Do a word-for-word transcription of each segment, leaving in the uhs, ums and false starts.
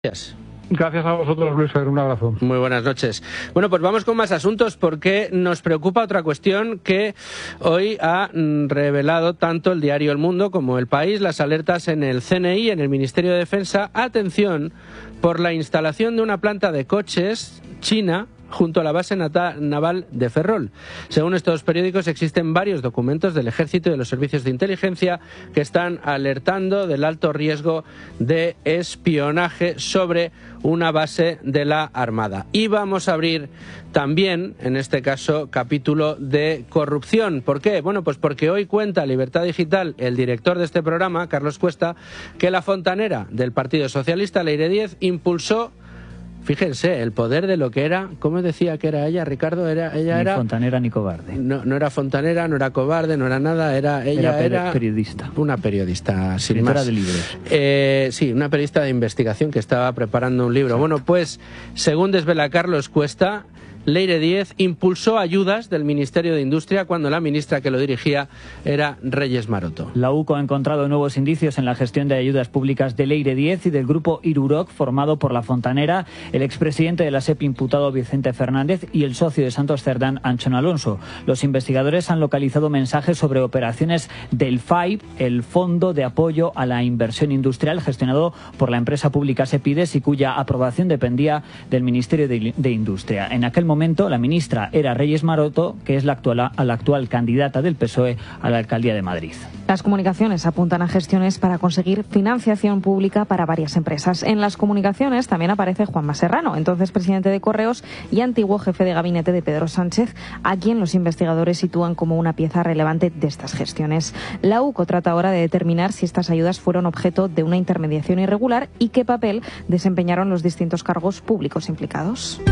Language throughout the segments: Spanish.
Gracias. Gracias a vosotros, Luis Fer, un abrazo. Muy buenas noches. Bueno, pues vamos con más asuntos porque nos preocupa otra cuestión que hoy ha revelado tanto el diario El Mundo como El País, las alertas en el C N I, en el Ministerio de Defensa. Atención por la instalación de una planta de coches china junto a la base naval de Ferrol. Según estos periódicos, existen varios documentos del Ejército y de los servicios de inteligencia que están alertando del alto riesgo de espionaje sobre una base de la Armada. Y vamos a abrir también, en este caso, capítulo de corrupción. ¿Por qué? Bueno, pues porque hoy cuenta Libertad Digital, el director de este programa, Carlos Cuesta, que la fontanera del Partido Socialista, Leire Díez, impulsó, fíjense, el poder de lo que era, ¿cómo decía que era ella, Ricardo? Era, ella ni era fontanera ni cobarde. No, no era fontanera, no era cobarde, no era nada, era ella era, era periodista. Una periodista, sin Escritora más. de libros. Eh, sí, una periodista de investigación que estaba preparando un libro. Exacto. Bueno, pues, según desvela Carlos Cuesta, Leire Díez impulsó ayudas del Ministerio de Industria cuando la ministra que lo dirigía era Reyes Maroto. La U C O ha encontrado nuevos indicios en la gestión de ayudas públicas de Leire Díez y del grupo Iruroc, formado por la fontanera, el expresidente de la S E P imputado Vicente Fernández y el socio de Santos Cerdán, Anchón Alonso. Los investigadores han localizado mensajes sobre operaciones del F A I P, el Fondo de Apoyo a la Inversión Industrial, gestionado por la empresa pública Sepides y cuya aprobación dependía del Ministerio de, de Industria. En aquel momento, la ministra era Reyes Maroto, que es la actual, la actual candidata del P S O E a la alcaldía de Madrid. Las comunicaciones apuntan a gestiones para conseguir financiación pública para varias empresas. En las comunicaciones también aparece Juanma Serrano, entonces presidente de Correos y antiguo jefe de gabinete de Pedro Sánchez, a quien los investigadores sitúan como una pieza relevante de estas gestiones. La U C O trata ahora de determinar si estas ayudas fueron objeto de una intermediación irregular y qué papel desempeñaron los distintos cargos públicos implicados.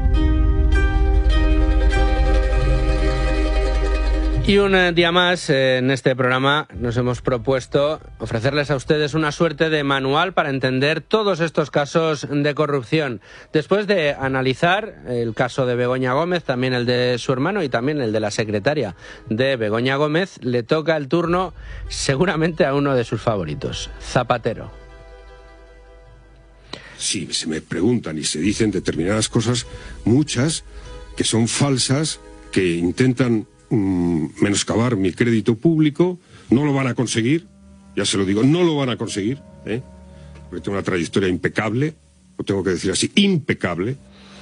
Y un día más eh, en este programa nos hemos propuesto ofrecerles a ustedes una suerte de manual para entender todos estos casos de corrupción. Después de analizar el caso de Begoña Gómez, también el de su hermano y también el de la secretaria de Begoña Gómez, le toca el turno seguramente a uno de sus favoritos, Zapatero. Sí, se me preguntan y se dicen determinadas cosas, muchas, que son falsas, que intentan menoscabar mi crédito público. No lo van a conseguir, ya se lo digo, no lo van a conseguir, ¿eh? Porque tengo una trayectoria impecable, lo tengo que decir así, impecable.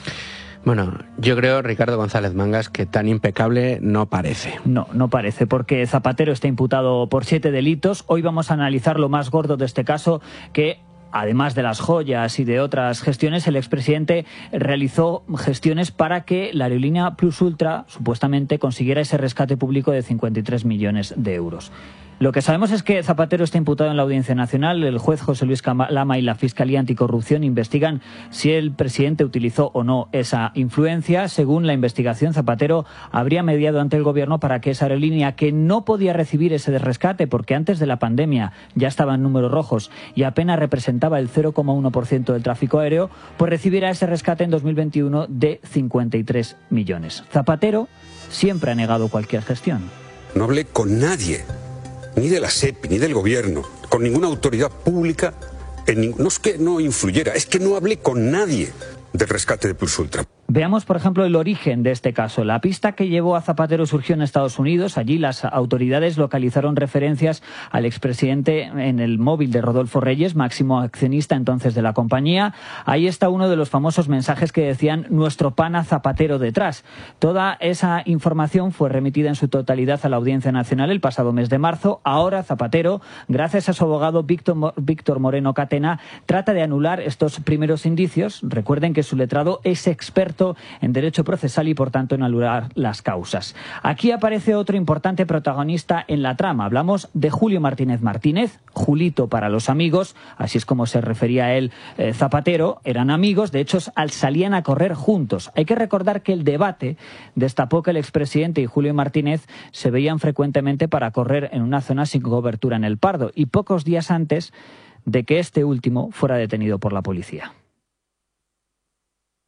Bueno, yo creo, Ricardo González Mangas, que tan impecable no parece. No, no parece, porque Zapatero está imputado por siete delitos. Hoy vamos a analizar lo más gordo de este caso, que además de las joyas y de otras gestiones, el expresidente realizó gestiones para que la aerolínea Plus Ultra supuestamente consiguiera ese rescate público de cincuenta y tres millones de euros. Lo que sabemos es que Zapatero está imputado en la Audiencia Nacional. El juez José Luis Lama y la Fiscalía Anticorrupción investigan si el presidente utilizó o no esa influencia. Según la investigación, Zapatero habría mediado ante el gobierno para que esa aerolínea, que no podía recibir ese rescate porque antes de la pandemia ya estaba en números rojos y apenas representaba el cero coma uno por ciento del tráfico aéreo, pues recibiera ese rescate en dos mil veintiuno de cincuenta y tres millones. Zapatero siempre ha negado cualquier gestión. No hablé con nadie, ni de la S E P, ni del gobierno, con ninguna autoridad pública. En, no es que no influyera, es que no hablé con nadie del rescate de Plus Ultra. Veamos, por ejemplo, el origen de este caso. La pista que llevó a Zapatero surgió en Estados Unidos. Allí las autoridades localizaron referencias al expresidente en el móvil de Rodolfo Reyes, máximo accionista entonces de la compañía. Ahí está uno de los famosos mensajes que decían "nuestro pana Zapatero detrás". Toda esa información fue remitida en su totalidad a la Audiencia Nacional el pasado mes de marzo. Ahora Zapatero, gracias a su abogado Víctor, Víctor Moreno Catena, trata de anular estos primeros indicios. Recuerden que su letrado es experto en derecho procesal y por tanto en anular las causas. Aquí aparece otro importante protagonista en la trama. Hablamos de Julio Martínez Martínez, Julito para los amigos, así es como se refería a él eh, Zapatero. Eran amigos, de hecho salían a correr juntos. Hay que recordar que el debate destapó que el expresidente y Julio Martínez se veían frecuentemente para correr en una zona sin cobertura en el Pardo, y pocos días antes de que este último fuera detenido por la policía.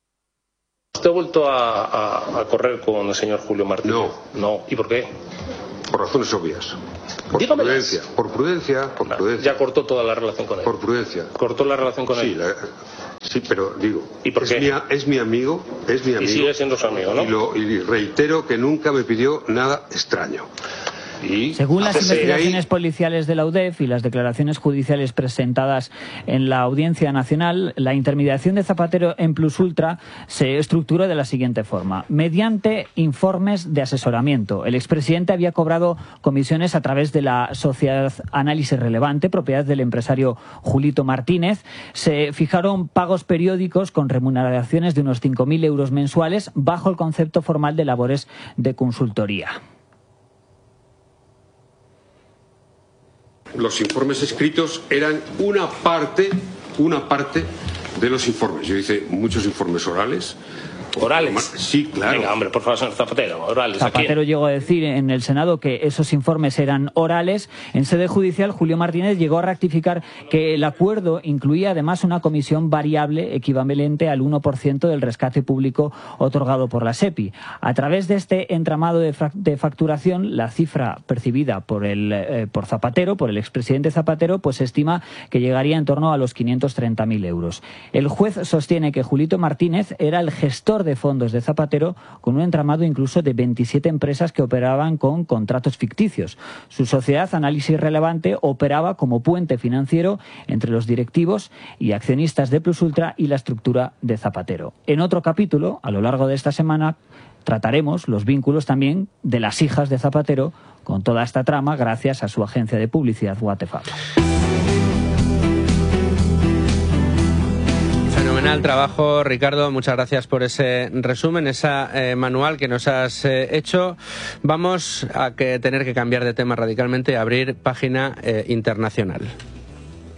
¿Usted ha vuelto a, a, a correr con el señor Julio Martínez? No. No. ¿Y por qué? Por razones obvias. Por Dígamelas. prudencia, por prudencia, por No, prudencia. ya cortó toda la relación con él. Por prudencia. Cortó la relación con Sí, él. la- sí, pero digo, ¿Y por es, qué? Mi, a- es mi amigo, es mi Y amigo. sigue siendo su amigo, ¿no? Y, lo, y reitero que nunca me pidió nada extraño. Y Según las desde investigaciones ahí- policiales de la U D E F y las declaraciones judiciales presentadas en la Audiencia Nacional, la intermediación de Zapatero en Plus Ultra se estructuró de la siguiente forma. Mediante informes de asesoramiento. El expresidente había cobrado comisiones a través de la sociedad Análisis Relevante, propiedad del empresario Julito Martínez. Se fijaron pagos periódicos con remuneraciones de unos cinco mil euros mensuales bajo el concepto formal de labores de consultoría. Los informes escritos eran una parte, una parte de los informes. Yo hice muchos informes orales. ¿Orales? Sí, claro. Venga, hombre, por favor, señor Zapatero, orales. ¿A Zapatero quién? llegó a decir en el Senado que esos informes eran orales. En sede judicial, Julio Martínez llegó a rectificar que el acuerdo incluía además una comisión variable equivalente al uno por ciento del rescate público otorgado por la SEPI. A través de este entramado de, de facturación, la cifra percibida por, el, eh, por Zapatero, por el expresidente Zapatero, pues se estima que llegaría en torno a los quinientos treinta mil euros. El juez sostiene que Julito Martínez era el gestor de fondos de Zapatero, con un entramado incluso de veintisiete empresas que operaban con contratos ficticios. Su sociedad Análisis Relevante operaba como puente financiero entre los directivos y accionistas de Plus Ultra y la estructura de Zapatero. En otro capítulo, a lo largo de esta semana, trataremos los vínculos también de las hijas de Zapatero con toda esta trama gracias a su agencia de publicidad What the Fuck. Fenomenal trabajo, Ricardo. Muchas gracias por ese resumen, esa eh, manual que nos has eh, hecho. Vamos a que tener que cambiar de tema radicalmente y abrir página eh, internacional.